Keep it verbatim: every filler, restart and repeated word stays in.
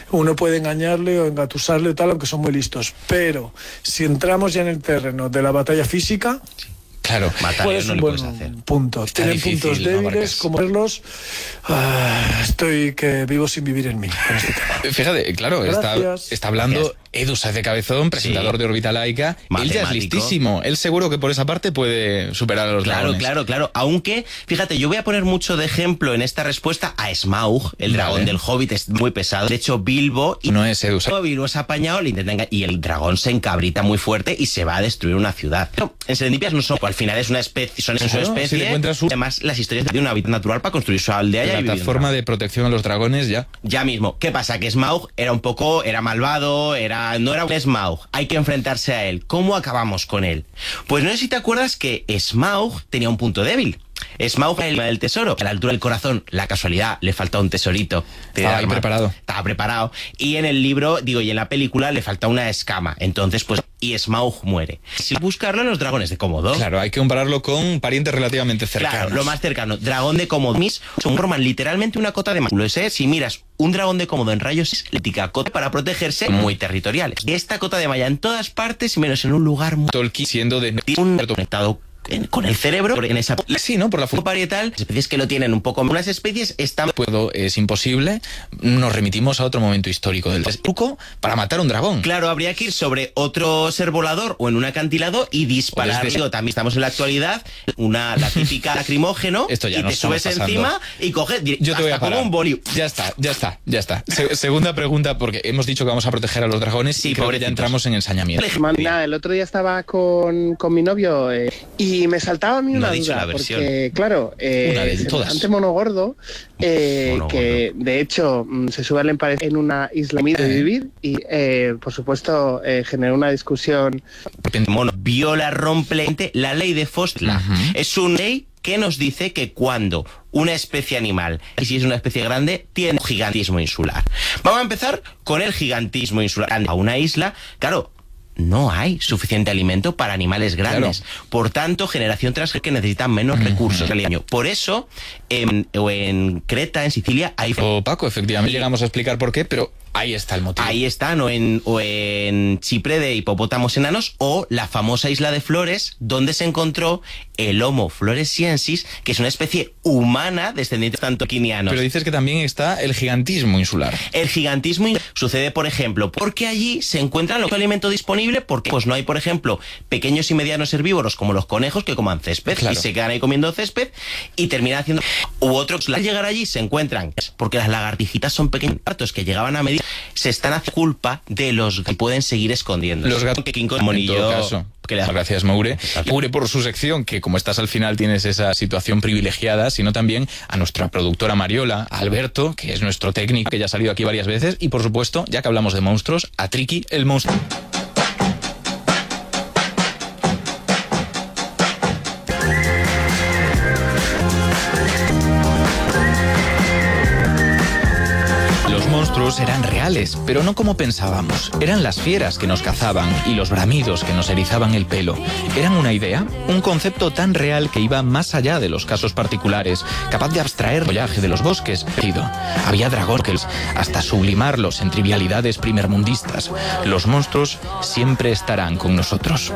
uno puede engañarle o engatusarle o tal, aunque son muy listos. Pero si entramos ya en el terreno de la batalla física... Claro, matar pues no le puedes hacer. Punto. Tienen difícil, puntos no débiles, abarcas. como verlos. Ah, estoy que vivo sin vivir en mí con este tema. Fíjate, claro, está, está hablando Gracias. Edu Sáez de Cabezón, presentador Sí. de Órbita Laica. Él ya es Matemático. listísimo. Él seguro que por esa parte puede superar a los Claro, dragones. claro, claro. Aunque, fíjate, yo voy a poner mucho de ejemplo en esta respuesta a Smaug, el dragón Vale. del Hobbit, es muy pesado. De hecho, Bilbo y No es Edu Sáez. Bilbo es apañado, le intenta enga- y el dragón se encabrita muy fuerte y se va a destruir una ciudad. Pero en Serendipias no son, al final es una especie, son en su Claro, especie. si te encuentras un- Además, las historias de un hábitat natural para construir su aldea y La vivir en plataforma de protección a los dragones ya. Ya mismo. ¿Qué pasa? Que Smaug era un poco, era malvado, era no era un Smaug. Hay que enfrentarse a él. ¿Cómo acabamos con él? Pues no sé si te acuerdas que Smaug tenía un punto débil. Smaug era el del tesoro. A la altura del corazón, la casualidad, le falta un tesorito. Estaba ahí arma. preparado. Estaba preparado. Y en el libro, digo, y en la película le falta una escama. Entonces, pues, y Smaug muere. Si buscarlo en los dragones de Komodo. Claro, hay que compararlo con parientes relativamente cercanos. Claro, lo más cercano. Dragón de Komodo. Forman literalmente una cota de músculos. ¿eh? Si miras un dragón de Komodo en rayos, le tica cota para protegerse, muy territoriales. Esta cota de malla en todas partes, menos en un lugar muy... Tolkien siendo de... un conectado en- con el cerebro en esa Sí, ¿no? Por la fu- parietal, especies que lo tienen un poco. Unas especies están puedo es imposible. Nos remitimos a otro momento histórico del truco para matar un dragón. Claro, habría que ir sobre otro ser volador o en un acantilado y disparar. O desde- Digo, también estamos en la actualidad, una la típica lacrimógeno. Esto ya y nos te subes estamos encima y coges dir- Yo te voy a hasta como parar. un boli. Ya está, ya está, ya está. Se- segunda pregunta, porque hemos dicho que vamos a proteger a los dragones Sí, y creo que ya pobrecitos. entramos en ensañamiento. Nada, el otro día estaba con, con mi novio eh, y me saltaba a mí No una ha dicho duda, la versión. porque claro, eh, Una de el todas. semejante mono gordo, eh, Mono que de hecho mm, se suele emparecer en una isla muy de vivir y eh, por supuesto eh, generó una discusión. Mono viola, rompe la ley de Fostla. Ujú. Es una ley que nos dice que cuando una especie animal, y si es una especie grande, tiene un gigantismo insular. Vamos a empezar con el gigantismo insular. A una isla, claro, no hay suficiente alimento para animales grandes. Por tanto, generación tras que necesitan menos recursos al año. Por eso, en, o en Creta, en Sicilia, hay... O Paco, efectivamente, llegamos a explicar por qué, pero ahí está el motivo. Ahí están, o en, o en Chipre de hipopótamos enanos, o la famosa isla de Flores, donde se encontró el Homo floresiensis, que es una especie humana descendiente tanto quinianos. Pero dices que también está el gigantismo insular. El gigantismo in- sucede, por ejemplo, porque allí se encuentra el alimento disponible, porque pues no hay, por ejemplo, pequeños y medianos herbívoros como los conejos que coman césped, Claro. y se quedan ahí comiendo césped y terminan haciendo... U otros, al llegar allí se encuentran, porque las lagartijitas son pequeños partos que llegaban a medir, se están haciendo culpa de los que pueden seguir escondiendo. Los gatos, que King Kong, en monillo, todo caso. que le da- Gracias, Moure. Moure por su sección, que como estás al final tienes esa situación privilegiada, sino también a nuestra productora Mariola, a Alberto, que es nuestro técnico, que ya ha salido aquí varias veces, y por supuesto, ya que hablamos de monstruos, a Triki, el monstruo. Los monstruos eran reales, pero no como pensábamos. Eran las fieras que nos cazaban y los bramidos que nos erizaban el pelo. Eran una idea, un concepto tan real que iba más allá de los casos particulares, capaz de abstraer el follaje de los bosques. Había dragones, hasta sublimarlos en trivialidades primermundistas. Los monstruos siempre estarán con nosotros.